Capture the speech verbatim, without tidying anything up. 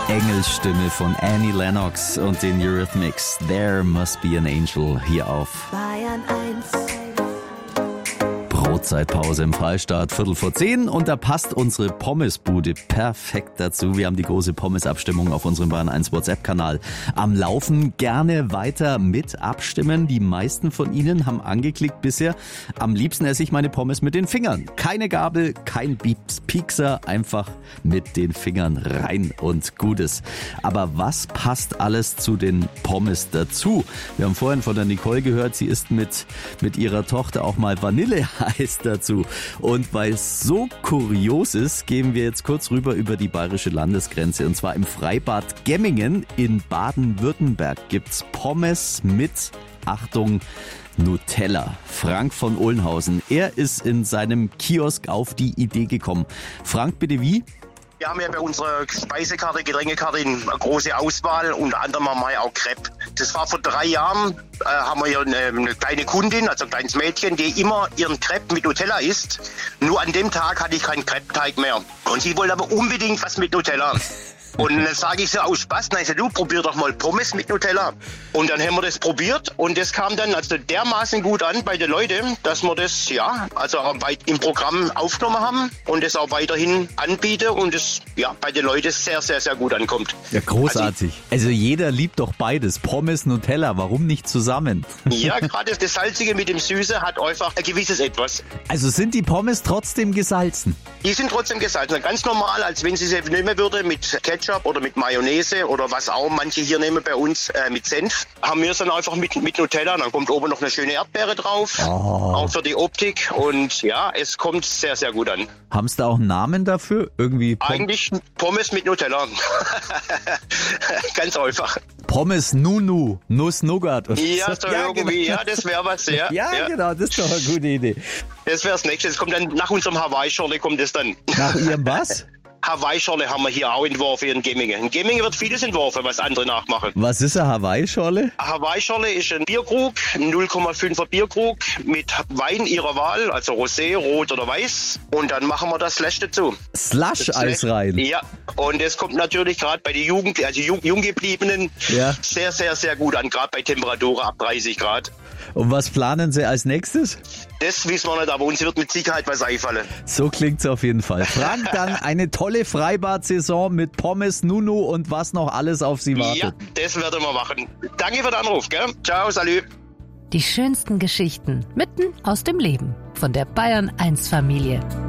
Engelsstimme von Annie Lennox und den Eurythmics. There Must Be an Angel hier auf Bayern eins. Brotzeitpause im Freistaat, Viertel vor zehn. Und da passt unsere Pommesbude perfekt dazu. Wir haben die große Pommes-Abstimmung auf unserem Bayern eins WhatsApp-Kanal am Laufen. Gerne weiter mit abstimmen. Die meisten von Ihnen haben angeklickt bisher: am liebsten esse ich meine Pommes mit den Fingern. Keine Gabel, kein Pieps, Piekser, einfach mit den Fingern rein und Gutes. Aber was passt alles zu den Pommes dazu? Wir haben vorhin von der Nicole gehört, sie isst mit, mit ihrer Tochter auch mal Vanilleeis dazu. Und weil es so kurios ist, gehen wir jetzt kurz rüber über die bayerische Landesgrenze. Und zwar im Freibad Gemmingen in Baden-Württemberg gibt's Pommes mit, Achtung, Nutella. Frank von Ohlenhausen, er ist in seinem Kiosk auf die Idee gekommen. Frank, bitte wie? Wir haben ja bei unserer Speisekarte, Getränkekarte eine große Auswahl, unter anderem haben wir ja auch Crepe. Das war vor drei Jahren, äh, haben wir hier eine, eine kleine Kundin, also ein kleines Mädchen, die immer ihren Crepe mit Nutella isst. Nur an dem Tag hatte ich keinen Crepe-Teig mehr. Und sie wollte aber unbedingt was mit Nutella. Und dann sage ich so aus Spaß, na, ich sage, du probier doch mal Pommes mit Nutella. Und dann haben wir das probiert und das kam dann also dermaßen gut an bei den Leuten, dass wir das ja also auch weit im Programm aufgenommen haben und das auch weiterhin anbieten und es ja bei den Leuten sehr, sehr, sehr gut ankommt. Ja, großartig. Also, also jeder liebt doch beides, Pommes, Nutella, warum nicht zusammen? Ja, gerade das Salzige mit dem Süße hat einfach ein gewisses Etwas. Also sind die Pommes trotzdem gesalzen? Die sind trotzdem gesalzen, ganz normal, als wenn sie sie nehmen würde mit Ketchup oder mit Mayonnaise oder was auch manche hier nehmen bei uns äh, mit Senf. Haben wir es dann einfach mit, mit Nutella, dann kommt oben noch eine schöne Erdbeere drauf, oh. Auch für die Optik und ja, es kommt sehr, sehr gut an. Haben Sie da auch einen Namen dafür? Irgendwie Pom- Eigentlich Pommes mit Nutella. Ganz einfach. Pommes Nunu, Nuss-Nougat. Ja, so ja, irgendwie, genau. Ja, das wäre was, ja. ja, ja, genau, das ist doch eine gute Idee. Das wäre das Nächste. Das kommt dann nach unserem Hawaii-Schorle, kommt das dann. Nach Ihrem was? Hawaii-Schorle haben wir hier auch entworfen in Gemmingen. In Gemmingen wird vieles entworfen, was andere nachmachen. Was ist eine Hawaii-Schorle? Eine Hawaii-Schorle ist ein Bierkrug, null Komma fünfer Bierkrug mit Wein ihrer Wahl, also Rosé, Rot oder Weiß. Und dann machen wir das Slush dazu. Slush-Eis rein? Ja, und das kommt natürlich gerade bei den Jugend, also Jung, Junggebliebenen ja. sehr, sehr, sehr gut an, gerade bei Temperaturen ab dreißig Grad. Und was planen Sie als nächstes? Das wissen wir nicht, aber uns wird mit Sicherheit was einfallen. So klingt's auf jeden Fall. Frank, dann eine tolle Freibad-Saison mit Pommes, Nunu und was noch alles auf Sie wartet. Ja, das werden wir machen. Danke für den Anruf, gell? Ciao, salü. Die schönsten Geschichten mitten aus dem Leben von der Bayern eins Familie.